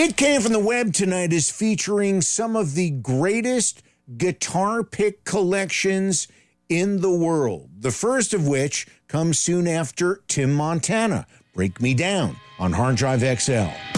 It Came From the Web tonight is featuring some of the greatest guitar pick collections in the world. The first of which comes soon after Tim Montana. Break Me Down on Hard Drive XL.